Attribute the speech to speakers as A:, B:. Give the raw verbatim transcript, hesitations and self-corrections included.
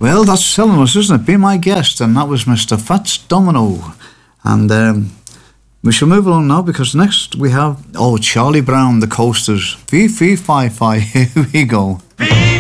A: Well, that's telling us, isn't it? Be my guest, and that was Mister Fats Domino. And um, we shall move along now because next we have, oh, Charlie Brown, The Coasters. Fee, fee, fi, fi, here we go.